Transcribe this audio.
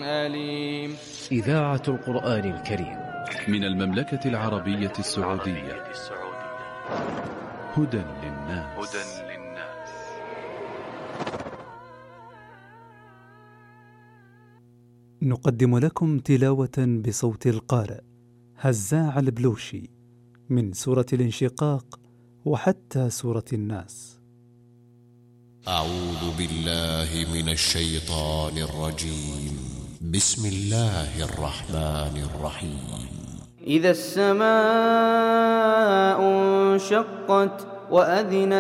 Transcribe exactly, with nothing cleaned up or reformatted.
أليم. إذاعة القرآن الكريم من المملكة العربية السعودية. هدى للناس. نقدم لكم تلاوة بصوت القارئ هزاع البلوشي من سورة الانشقاق وحتى سورة الناس. أعوذ بالله من الشيطان الرجيم. بسم الله الرحمن الرحيم. إذا السماء انشقت وأذنت